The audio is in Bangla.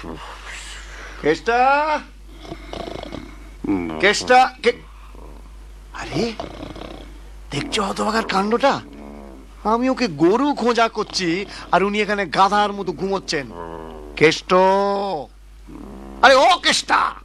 কেষ্টা, কেষ্টা, আরে দেখছো হতভাগার কাণ্ডটা? আমি ওকে গরু খোঁজা করছি আর উনি এখানে গাধার মতো ঘুমোচ্ছেন। কেষ্ট, আরে ও কেষ্টা!